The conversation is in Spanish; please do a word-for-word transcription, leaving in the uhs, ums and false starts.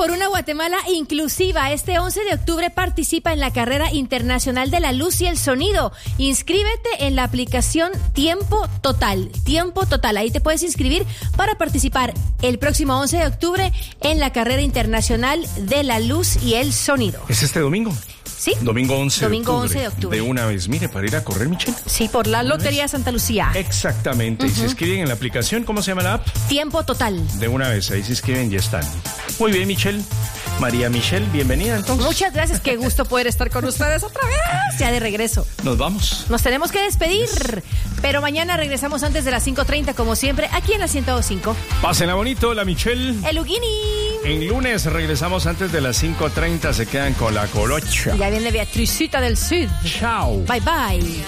por una Guatemala inclusiva. Este once de octubre participa en la carrera internacional de la luz y el sonido. Inscríbete en la aplicación Tiempo Total. Tiempo Total. Ahí te puedes inscribir para participar el próximo once de octubre en la carrera internacional de la luz y el sonido. ¿Es este domingo? Sí. Domingo once Domingo de octubre. once de octubre. De una vez, mire, para ir a correr, Michelle. Sí, por la Lotería Santa Lucía. Exactamente. Uh-huh. Y se inscriben en la aplicación. ¿Cómo se llama la app? Tiempo Total. De una vez, ahí se inscriben y ya están. Muy bien, Michelle. María Michelle, bienvenida entonces. Muchas gracias, qué gusto poder estar con ustedes otra vez, ya de regreso. Nos vamos. Nos tenemos que despedir, yes. Pero mañana regresamos antes de las cinco treinta, como siempre, aquí en la ciento dos punto cinco. Pásenla bonito, la Michelle. El Huguini. En lunes regresamos antes de las cinco treinta, se quedan con la colocha. Ya viene Beatricita del Sud. Chao. Bye, bye.